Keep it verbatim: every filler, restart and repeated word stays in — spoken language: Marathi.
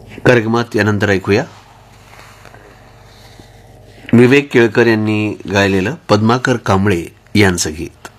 कार्यक्रमात यानंतर ऐकूया विवेक केळकर यांनी गायलेलं पद्माकर कांबळे यांचं गीत.